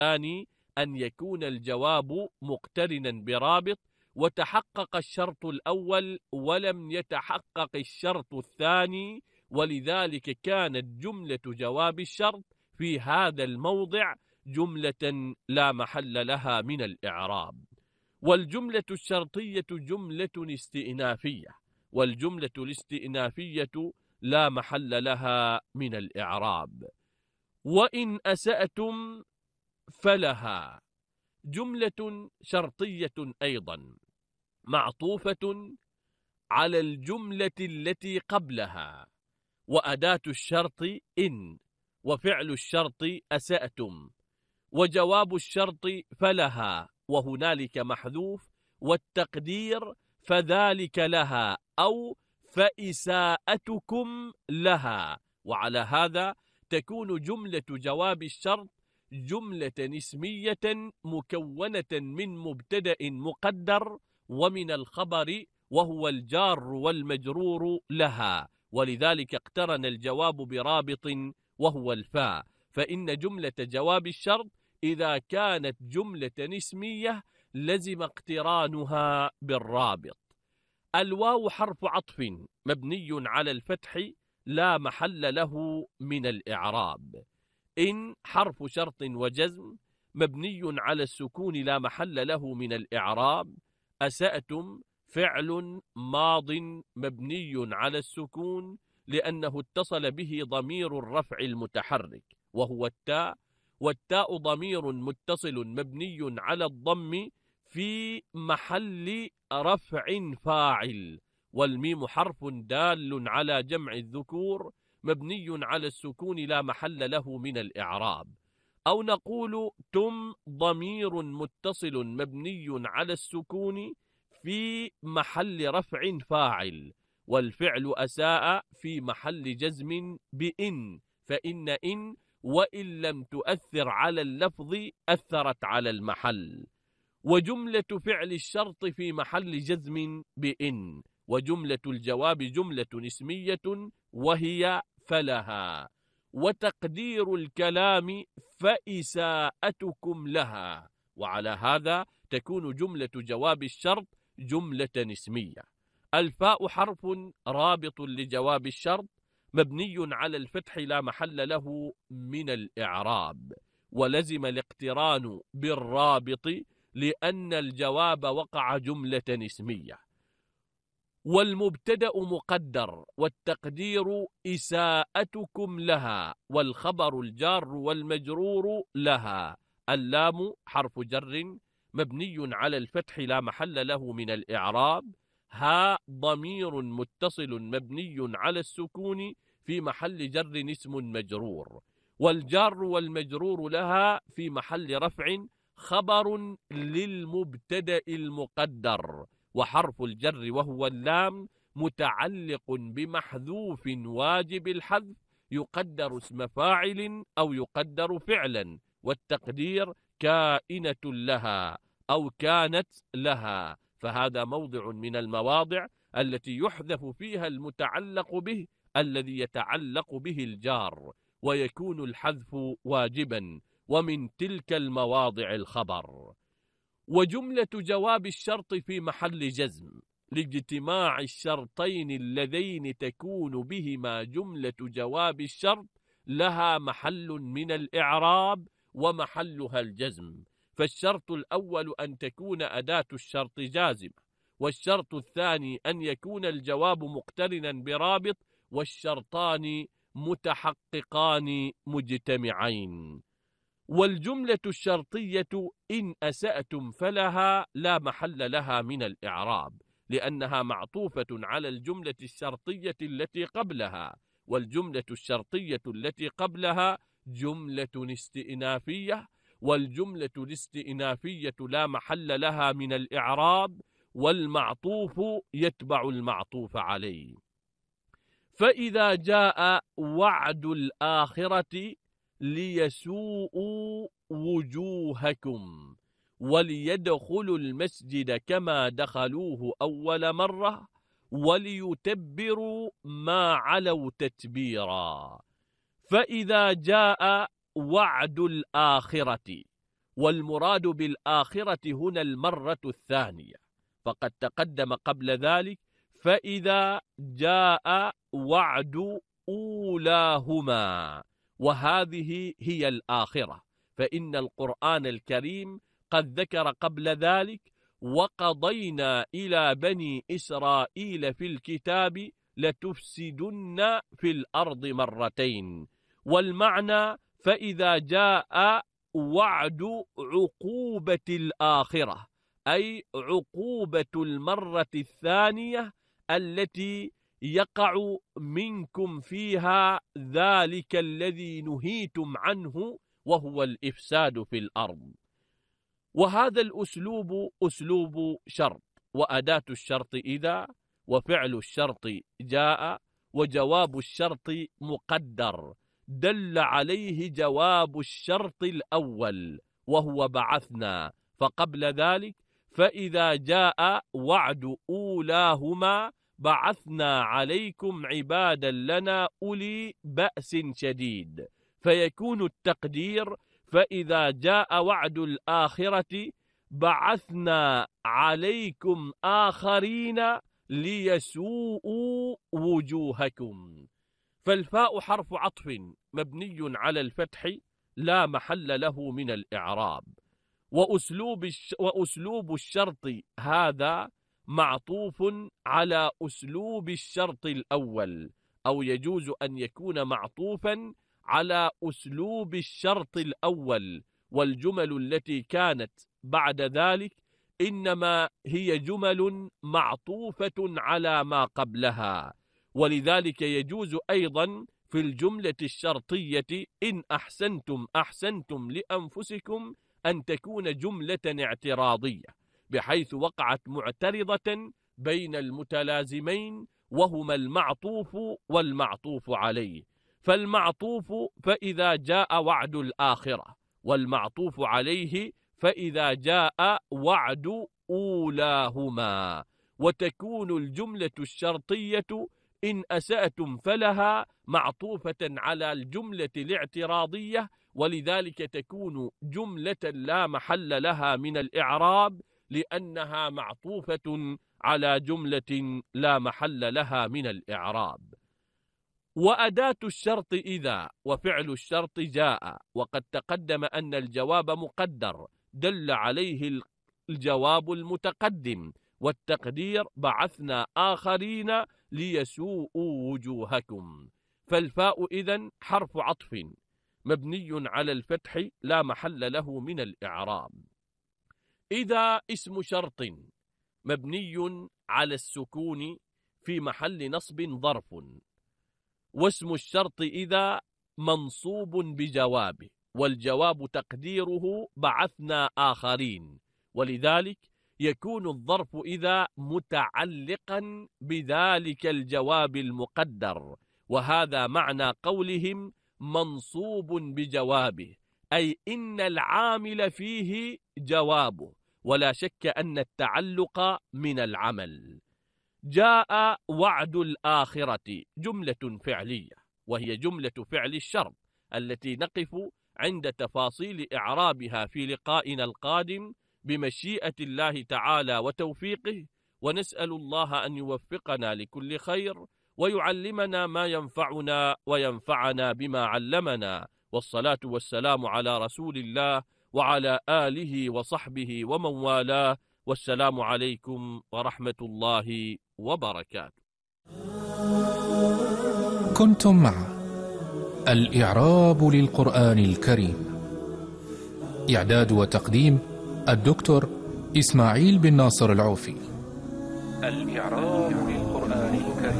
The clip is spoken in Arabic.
الثاني أن يكون الجواب مقترنا برابط، وتحقق الشرط الأول ولم يتحقق الشرط الثاني، ولذلك كانت جملة جواب الشرط في هذا الموضع جملة لا محل لها من الإعراب. والجملة الشرطية جملة استئنافية، والجملة الاستئنافية لا محل لها من الإعراب. وإن أسأتم فلها جملة شرطية أيضا معطوفة على الجملة التي قبلها، وأداة الشرط إن، وفعل الشرط أسأتم، وجواب الشرط فلها وهنالك محذوف، والتقدير فذلك لها أو فإساءتكم لها. وعلى هذا تكون جملة جواب الشرط جملة اسمية مكونة من مبتدأ مقدر ومن الخبر وهو الجار والمجرور لها، ولذلك اقترن الجواب برابط وهو الفاء. فإن جملة جواب الشرط إذا كانت جملة اسمية لزم اقترانها بالرابط. الواو حرف عطف مبني على الفتح لا محل له من الإعراب. إن حرف شرط وجزم مبني على السكون لا محل له من الإعراب. أسأتم فعل ماض مبني على السكون لأنه اتصل به ضمير الرفع المتحرك وهو التاء، والتاء ضمير متصل مبني على الضم في محل رفع فاعل، والميم حرف دال على جمع الذكور مبني على السكون لا محل له من الإعراب. أو نقول تم ضمير متصل مبني على السكون في محل رفع فاعل، والفعل أساء في محل جزم بإن، فإن إن وإن لم تؤثر على اللفظ أثرت على المحل. وجملة فعل الشرط في محل جزم بإن، وجملة الجواب جملة اسمية وهي فلها، وتقدير الكلام فإساءتكم لها. وعلى هذا تكون جملة جواب الشرط جملة اسمية. الفاء حرف رابط لجواب الشرط مبني على الفتح لا محل له من الإعراب، ولزم الاقتران بالرابط لأن الجواب وقع جملة اسمية. والمبتدأ مقدر والتقدير إساءتكم لها، والخبر الجار والمجرور لها. اللام حرف جر مبني على الفتح لا محل له من الإعراب. ها ضمير متصل مبني على السكون في محل جر اسم مجرور، والجار والمجرور لها في محل رفع خبر للمبتدأ المقدر، وحرف الجر وهو اللام متعلق بمحذوف واجب الحذف يقدر اسم فاعل أو يقدر فعلا، والتقدير كائنة لها أو كانت لها. فهذا موضع من المواضع التي يحذف فيها المتعلق به الذي يتعلق به الجار، ويكون الحذف واجبا، ومن تلك المواضع الخبر. وجملة جواب الشرط في محل جزم لاجتماع الشرطين اللذين تكون بهما جملة جواب الشرط لها محل من الإعراب ومحلها الجزم. فالشرط الأول أن تكون أداة الشرط جازمة، والشرط الثاني أن يكون الجواب مقترنا برابط، والشرطان متحققان مجتمعين. والجملة الشرطية إن أسأتم فلها لا محل لها من الإعراب، لأنها معطوفة على الجملة الشرطية التي قبلها، والجملة الشرطية التي قبلها جملة استئنافية، والجملة الاستئنافية لا محل لها من الإعراب، والمعطوف يتبع المعطوف عليه. فإذا جاء وعد الآخرة ليسوءوا وجوهكم وليدخلوا المسجد كما دخلوه أول مرة وليتبروا ما علوا تتبيرا. فإذا جاء وعد الآخرة، والمراد بالآخرة هنا المرة الثانية، فقد تقدم قبل ذلك فإذا جاء وعد أولاهما، وهذه هي الآخرة، فإن القرآن الكريم قد ذكر قبل ذلك وقضينا إلى بني إسرائيل في الكتاب لتفسدن في الأرض مرتين، والمعنى فإذا جاء وعد عقوبة الآخرة، أي عقوبة المرة الثانية التي يقع منكم فيها ذلك الذي نهيتم عنه وهو الإفساد في الأرض. وهذا الأسلوب أسلوب شرط، وأداة الشرط إذا، وفعل الشرط جاء، وجواب الشرط مقدر، دل عليه جواب الشرط الأول وهو بعثنا، فقبل ذلك فإذا جاء وعد أولاهما بعثنا عليكم عبادا لنا أولي بأس شديد، فيكون التقدير فإذا جاء وعد الآخرة بعثنا عليكم آخرين ليسوءوا وجوهكم. فالفاء حرف عطف مبني على الفتح لا محل له من الإعراب، وأسلوب الشرط هذا معطوف على أسلوب الشرط الأول، أو يجوز أن يكون معطوفا على أسلوب الشرط الأول، والجمل التي كانت بعد ذلك إنما هي جمل معطوفة على ما قبلها. ولذلك يجوز أيضا في الجملة الشرطية إن أحسنتم أحسنتم لأنفسكم أن تكون جملة اعتراضية، بحيث وقعت معترضة بين المتلازمين وهما المعطوف والمعطوف عليه. فالمعطوف فإذا جاء وعد الآخرة، والمعطوف عليه فإذا جاء وعد أولاهما. وتكون الجملة الشرطية إن أسأتم فلها معطوفة على الجملة الاعتراضية، ولذلك تكون جملة لا محل لها من الإعراب، لأنها معطوفة على جملة لا محل لها من الإعراب. وأداة الشرط إذا، وفعل الشرط جاء، وقد تقدم أن الجواب مقدر دل عليه الجواب المتقدم، والتقدير بعثنا آخرين ليسوءوا وجوهكم. فالفاء إذن حرف عطف مبني على الفتح لا محل له من الإعراب. إذا اسم شرط مبني على السكون في محل نصب ظرف، واسم الشرط إذا منصوب بجوابه، والجواب تقديره بعثنا آخرين، ولذلك يكون الظرف إذا متعلقا بذلك الجواب المقدر، وهذا معنى قولهم منصوب بجوابه، أي إن العامل فيه جوابه، ولا شك أن التعلق من العمل. جاء وعد الآخرة جملة فعلية، وهي جملة فعل الشرط التي نقف عند تفاصيل إعرابها في لقائنا القادم بمشيئة الله تعالى وتوفيقه، ونسأل الله أن يوفقنا لكل خير ويعلمنا ما ينفعنا وينفعنا بما علمنا، والصلاة والسلام على رسول الله وعلى آله وصحبه ومن والاه، والسلام عليكم ورحمة الله وبركاته. كنتم مع الإعراب للقرآن الكريم، إعداد وتقديم الدكتور إسماعيل بن ناصر العوفي. الإعراب للقرآن الكريم.